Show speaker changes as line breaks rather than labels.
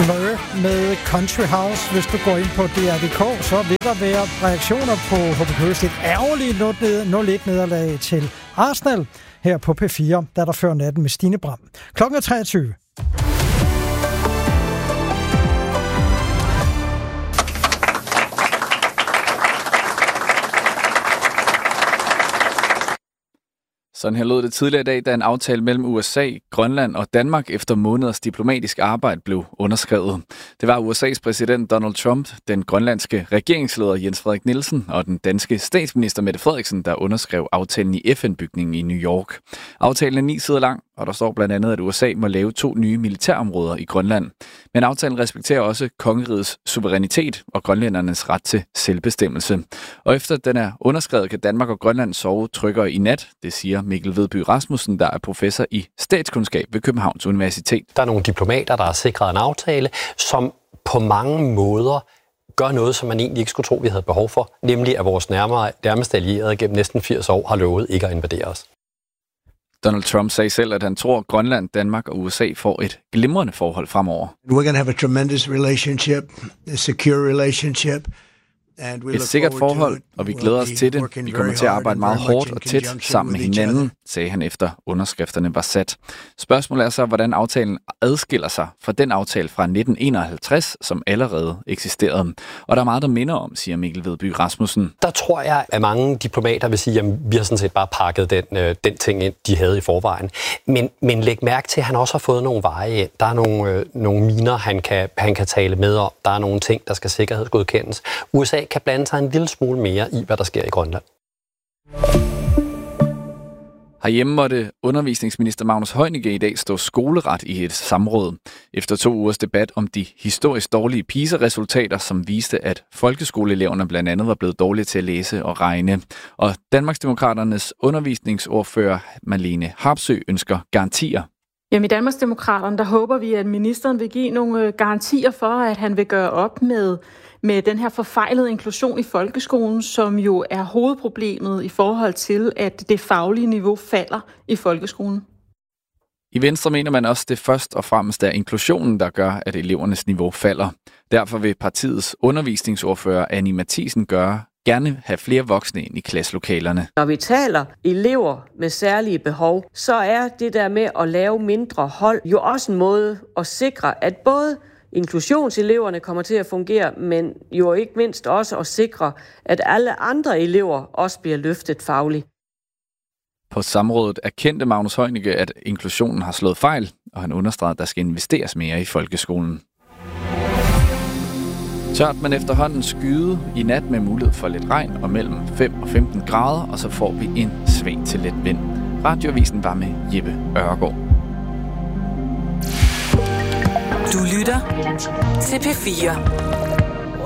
med Country House. Hvis du går ind på DR.dk, så vil der være reaktioner på HB lidt ærgerlige 0-1 nederlag til Arsenal her på P4, der der før natten med Stine Bram. Klokken er 23.
Sådan her lød det tidligere i dag, da en aftale mellem USA, Grønland og Danmark efter måneders diplomatisk arbejde blev underskrevet. Det var USA's præsident Donald Trump, den grønlandske regeringsleder Jens Frederik Nielsen og den danske statsminister Mette Frederiksen, der underskrev aftalen i FN-bygningen i New York. Aftalen er 9 sider lang, og der står blandt andet, at USA må lave 2 nye militærområder i Grønland. Men aftalen respekterer også kongerigets suverænitet og grønlændernes ret til selvbestemmelse. Og efter den er underskrevet, kan Danmark og Grønland sove tryggere i nat, det siger Mikkel Vedby Rasmussen, der er professor i statskundskab ved Københavns Universitet.
Der er nogle diplomater, der har sikret en aftale, som på mange måder gør noget, som man egentlig ikke skulle tro, vi havde behov for, nemlig at vores nærmeste allierede gennem næsten 80 år har lovet ikke at invadere os.
Donald Trump sagde selv, at han tror, at Grønland, Danmark og USA får et glimrende forhold fremover.
We're going to have a tremendous relationship, a secure relationship.
Et sikkert forhold, og vi glæder os til det. Vi kommer til at arbejde meget hårdt og tæt sammen med hinanden, sagde han efter underskrifterne var sat. Spørgsmålet er så, hvordan aftalen adskiller sig fra den aftale fra 1951, som allerede eksisterede. Og der er meget, der minder om, siger Mikkel Vedby Rasmussen.
Der tror jeg, at mange diplomater vil sige, at vi har sådan set bare pakket den ting ind, de havde i forvejen. Men læg mærke til, at han også har fået nogle veje ind. Der er nogle miner, han kan tale med om. Der er nogle ting, der skal sikkerhedsgodkendes. USA kan blande sig en lille smule mere i, hvad der sker i Grønland.
Herhjemme måtte undervisningsminister Magnus Heunicke i dag stå skoleret i et samråd. Efter 2 ugers debat om de historisk dårlige PISA-resultater, som viste, at folkeskoleeleverne blandt andet var blevet dårlige til at læse og regne. Og Danmarksdemokraternes undervisningsordfører Marlene Harpsøe ønsker garantier.
Jamen i Danmarksdemokraterne, der håber vi, at ministeren vil give nogle garantier for, at han vil gøre op med den her forfejlede inklusion i folkeskolen, som jo er hovedproblemet i forhold til, at det faglige niveau falder i folkeskolen.
I Venstre mener man også, at det først og fremmest er inklusionen, der gør, at elevernes niveau falder. Derfor vil partiets undervisningsordfører Annie Matthiesen gerne have flere voksne ind i klasselokalerne.
Når vi taler elever med særlige behov, så er det der med at lave mindre hold jo også en måde at sikre, at både inklusionseleverne kommer til at fungere, men jo ikke mindst også at sikre, at alle andre elever også bliver løftet fagligt.
På samrådet erkendte Magnus Heunicke, at inklusionen har slået fejl, og han understregede, at der skal investeres mere i folkeskolen. Tørt, men efterhånden skyde i nat med mulighed for lidt regn og mellem 5 og 15 grader, og så får vi en svag til let vind. Radioavisen var med Jeppe Ørgaard.
Du lytter til P4.